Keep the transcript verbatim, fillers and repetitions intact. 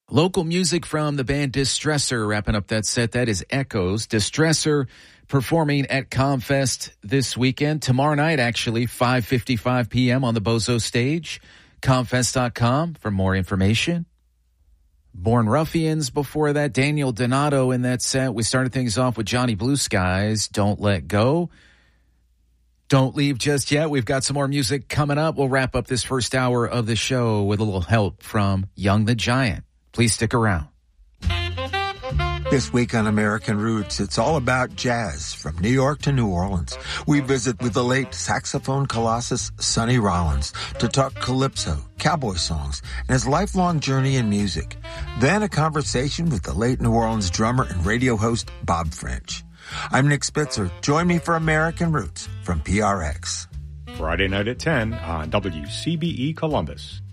Local music from the band Distressor wrapping up that set. That is Echoes. Distressor performing at ComFest this weekend. Tomorrow night, actually, five fifty-five p.m. on the Bozo stage. comfest dot com for more information. Born Ruffians before that. Daniel Donato in that set. We started things off with Johnny Blue Skies, Don't Let Go. Don't leave just yet. We've got some more music coming up. We'll wrap up this first hour of the show with a little help from Young the Giant. Please stick around. This week on American Roots, it's all about jazz from New York to New Orleans. We visit with the late saxophone colossus Sonny Rollins to talk calypso, cowboy songs, and his lifelong journey in music. Then a conversation with the late New Orleans drummer and radio host Bob French. I'm Nick Spitzer. Join me for American Roots from P R X. Friday night at ten on W C B E Columbus.